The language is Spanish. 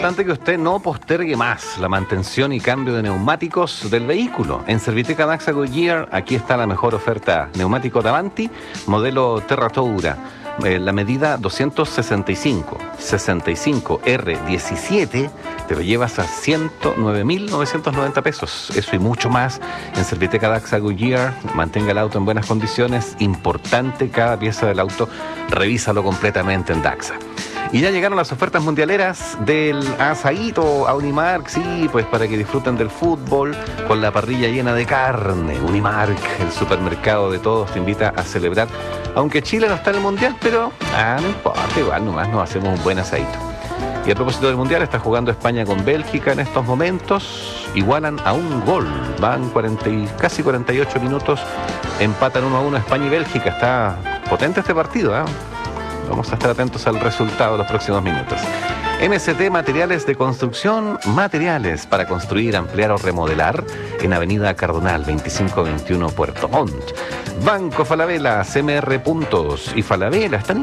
importante que usted no postergue más la mantención y cambio de neumáticos del vehículo. En Serviteca Daxa Goodyear, aquí está la mejor oferta. Neumático Davanti, modelo Terra Toura. La medida 265, 65 R17, te lo llevas a 109.990 pesos. Eso y mucho más en Serviteca Daxa Goodyear. Mantenga el auto en buenas condiciones. Importante, cada pieza del auto, revísalo completamente en Daxa. Y ya llegaron las ofertas mundialeras del asadito a Unimark, sí, pues para que disfruten del fútbol con la parrilla llena de carne. Unimark, el supermercado de todos, te invita a celebrar. Aunque Chile no está en el Mundial, pero no importa, igual nomás nos hacemos un buen asadito. Y a propósito del Mundial, está jugando España con Bélgica en estos momentos. Igualan a un gol, van casi 48 minutos, empatan 1-1 España y Bélgica. Está potente este partido, ¿eh? Vamos a estar atentos al resultado de los próximos minutos. MST Materiales de Construcción, materiales para construir, ampliar o remodelar en Avenida Cardonal 2521 Puerto Montt. Banco Falabella, CMR Puntos y Falabella están